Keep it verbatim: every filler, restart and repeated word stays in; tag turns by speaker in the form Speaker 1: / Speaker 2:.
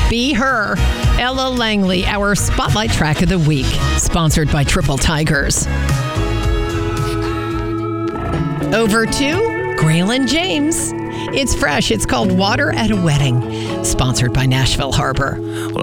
Speaker 1: Be Her. Ella Langley, our Spotlight Track of the Week, sponsored by Triple Tigers. Over to Graylin James. It's fresh. It's called Water at a Wedding, sponsored by Nashville Harbor.